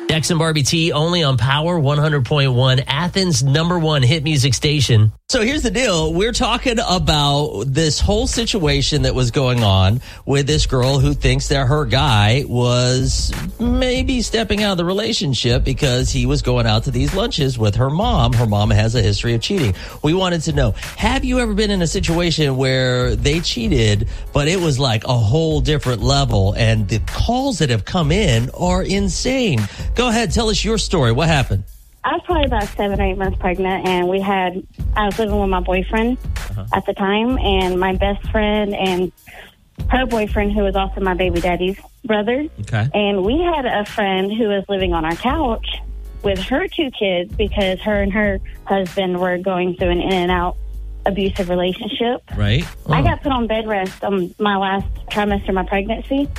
Dex and Barbie T only on Power 100.1, Athens' #1 hit music station. So here's the deal. We're talking about this whole situation that was going on with this girl who thinks that her guy was maybe stepping out of the relationship because he was going out to these lunches with her mom. Her mom has a history of cheating. We wanted to know, have you ever been in a situation where they cheated, but it was like a whole different level, and the calls that have come in are insane? Go ahead, tell us your story. What happened? I was probably about 7 or 8 months pregnant, and I was living with my boyfriend at the time, and my best friend and her boyfriend, who was also my baby daddy's brother. Okay. And we had a friend who was living on our couch with her 2 kids because her and her husband were going through an in and out abusive relationship. Right. Oh. I got put on bed rest on my last trimester of my pregnancy.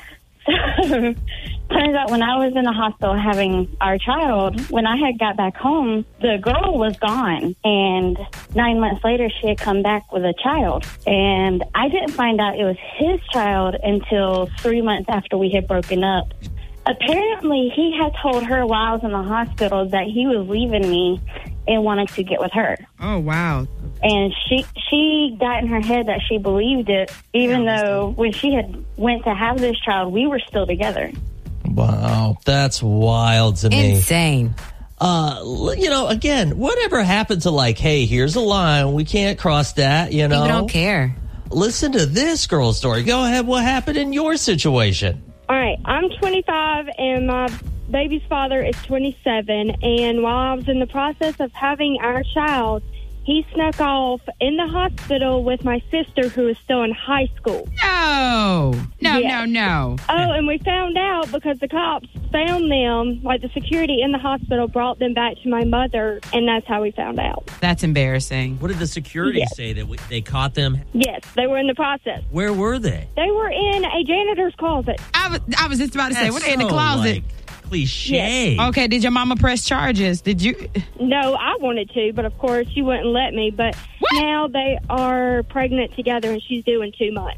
So, turns out when I was in the hospital having our child, when I had got back home, the girl was gone. And 9 months later, she had come back with a child. And I didn't find out it was his child until 3 months after we had broken up. Apparently, he had told her while I was in the hospital that he was leaving me and wanted to get with her. Oh, wow. And she got in her head that she believed it, even though when she had went to have this child, we were still together. Wow, that's wild to me. Insane. Again, whatever happened to like, hey, here's a line, we can't cross that, you know? People don't care. Listen to this girl's story. Go ahead, what happened in your situation? All right, I'm 25 and my baby's father is 27. And while I was in the process of having our child, he snuck off in the hospital with my sister, who is still in high school. No. Oh, and we found out because the cops found them, like the security in the hospital brought them back to my mother, and that's how we found out. That's embarrassing. What did the security say? That they caught them? Yes, they were in the process. Where were they? They were in a janitor's closet. I was just about to say, That's what are they in the so, closet? like, cliche. Yes. Okay, did your mama press charges? Did you? No, I wanted to, but of course she wouldn't let me. But now they are pregnant together, and she's due in 2 months.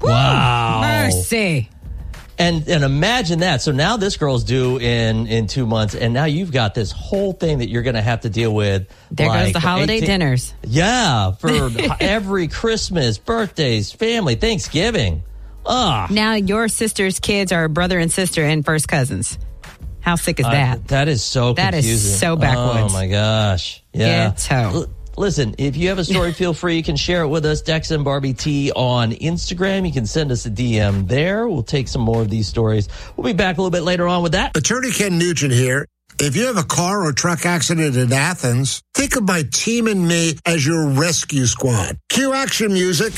Wow. Mercy. And imagine that. So now this girl's due in 2 months, and now you've got this whole thing that you're going to have to deal with. There goes the holiday dinners. Yeah, for every Christmas, birthdays, family, Thanksgiving. Now your sister's kids are brother and sister and first cousins. How sick is that? That is so confusing. That is so backwards. Oh, my gosh. Yeah. Ghetto. Listen, if you have a story, feel free. You can share it with us, Dex and Barbie T on Instagram. You can send us a DM there. We'll take some more of these stories. We'll be back a little bit later on with that. Attorney Ken Nugent here. If you have a car or truck accident in Athens, think of my team and me as your rescue squad. Cue action music.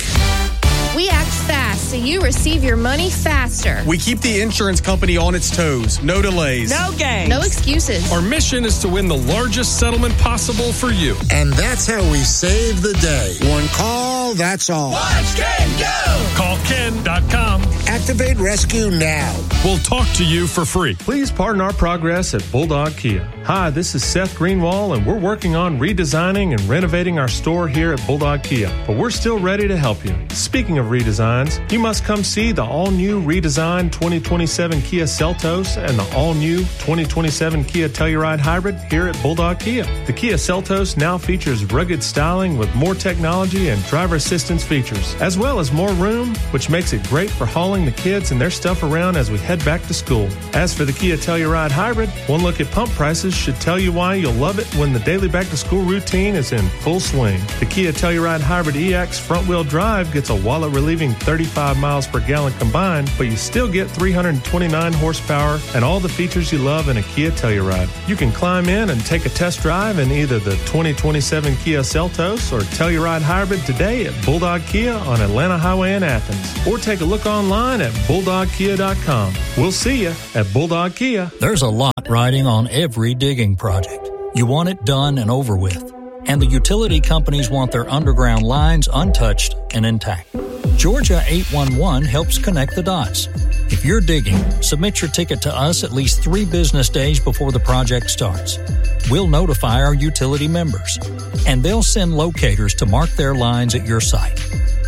We act fast so you receive your money faster. We keep the insurance company on its toes. No delays. No games. No excuses. Our mission is to win the largest settlement possible for you. And that's how we save the day. One call, that's all. Watch Ken go! Call Ken.com. Activate rescue now. We'll talk to you for free. Please pardon our progress at Bulldog Kia. Hi, this is Seth Greenwald, and we're working on redesigning and renovating our store here at Bulldog Kia. But we're still ready to help you. Speaking of redesigns, you must come see the all-new redesigned 2027 Kia Seltos and the all-new 2027 Kia Telluride Hybrid here at Bulldog Kia. The Kia Seltos now features rugged styling with more technology and driver assistance features, as well as more room, which makes it great for hauling the kids and their stuff around as we head back to school. As for the Kia Telluride Hybrid, one look at pump prices should tell you why you'll love it when the daily back-to-school routine is in full swing. The Kia Telluride Hybrid EX front-wheel drive gets a wallet-relieving 35 miles per gallon combined, but you still get 329 horsepower and all the features you love in a Kia Telluride. You can climb in and take a test drive in either the 2027 Kia Seltos or Telluride Hybrid today at Bulldog Kia on Atlanta Highway in Athens, or take a look online at bulldogkia.com. We'll see you at Bulldog Kia. There's a lot riding on every digging project. You want it done and over with, and the utility companies want their underground lines untouched and intact. Georgia 811 helps connect the dots. If you're digging, submit your ticket to us at least 3 business days before the project starts. We'll notify our utility members, and they'll send locators to mark their lines at your site.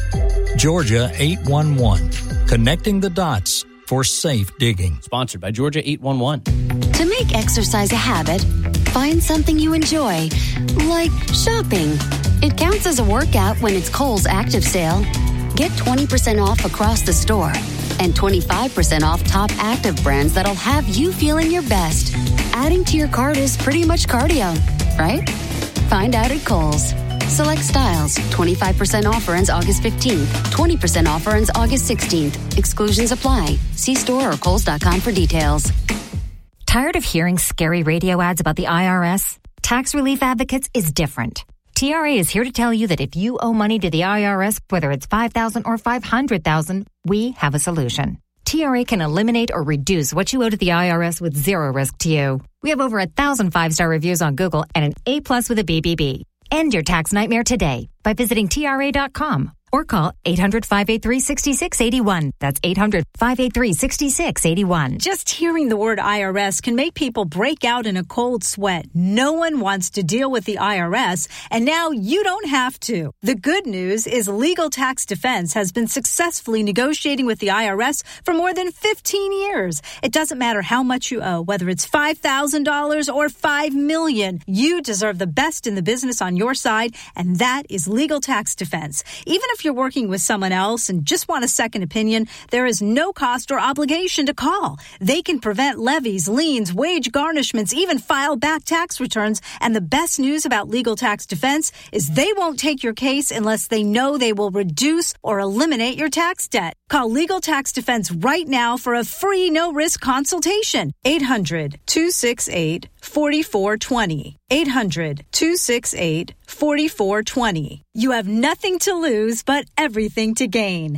Georgia 811, connecting the dots for safe digging. Sponsored by Georgia 811. To make exercise a habit, find something you enjoy, like shopping. It counts as a workout when it's Kohl's Active Sale. Get 20% off across the store and 25% off top active brands that'll have you feeling your best. Adding to your cart is pretty much cardio, right? Find out at Kohl's. Select styles. 25% offer ends August 15th. 20% offer ends August 16th. Exclusions apply. See store or Kohls.com for details. Tired of hearing scary radio ads about the IRS? Tax Relief Advocates is different. TRA is here to tell you that if you owe money to the IRS, whether it's $5,000 or $500,000, we have a solution. TRA can eliminate or reduce what you owe to the IRS with zero risk to you. We have over 1,000 5-star reviews on Google and an A+ with a BBB. End your tax nightmare today by visiting TRA.com or call 800-583-6681. That's 800-583-6681. Just hearing the word IRS can make people break out in a cold sweat. No one wants to deal with the IRS, and now you don't have to. The good news is Legal Tax Defense has been successfully negotiating with the IRS for more than 15 years. It doesn't matter how much you owe, whether it's $5,000 or $5 million. You deserve the best in the business on your side, and that is Legal Tax Defense. Even if you're working with someone else and just want a second opinion, there is no cost or obligation to call. They can prevent levies, liens, wage garnishments, even file back tax returns. And the best news about Legal Tax Defense is they won't take your case unless they know they will reduce or eliminate your tax debt. Call Legal Tax Defense right now for a free no-risk consultation. 800-268-4420. 800-268-4420. You have nothing to lose, but everything to gain.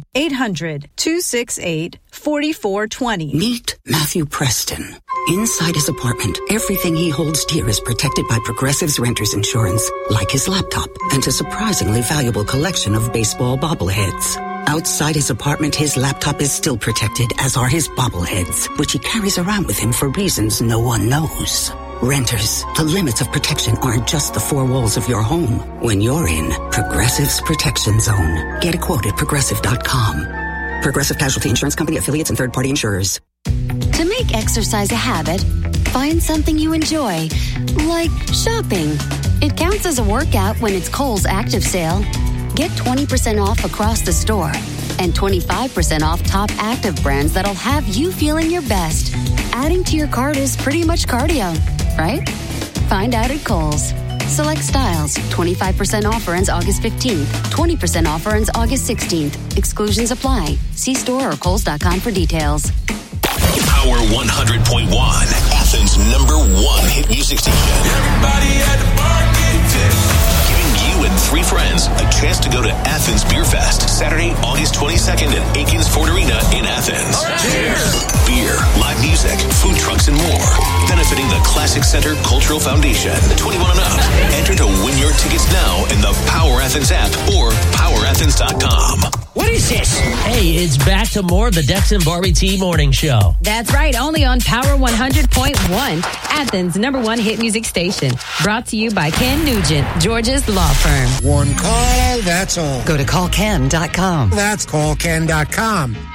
800-268-4420. Meet Matthew Preston. Inside his apartment, everything he holds dear is protected by Progressive's Renter's Insurance, like his laptop and a surprisingly valuable collection of baseball bobbleheads. Outside his apartment, his laptop is still protected, as are his bobbleheads, which he carries around with him for reasons no one knows. Renters, the limits of protection aren't just the four walls of your home. When you're in Progressive's Protection Zone, get a quote at Progressive.com. Progressive Casualty Insurance Company, affiliates, and third-party insurers. To make exercise a habit, find something you enjoy, like shopping. It counts as a workout when it's Kohl's Active Sale. Get 20% off across the store and 25% off top active brands that'll have you feeling your best. Adding to your cart is pretty much cardio, right? Find out at Kohl's. Select styles. 25% offer ends August 15th. 20% offer ends August 16th. Exclusions apply. See store or Kohls.com for details. Power 100.1, Athens' #1 hit music station. Everybody at the bar getting tipsy. Giving you and 3 friends a chance to go to Athens Beer Fest, Saturday, August 22nd at Aikens Ford Arena in Athens. Cheers! Beer, live music, food trucks, and more. Benefiting the Classic Center Cultural Foundation. 21 and up. Enter to win your tickets now in the Power Athens app or powerathens.com. What is this? Hey, it's back to more of the Dex and Barbie T Morning Show. That's right, only on Power 100.1, Athens' #1 hit music station. Brought to you by Ken Nugent, Georgia's law firm. One call, that's all. Go to callken.com. That's callken.com.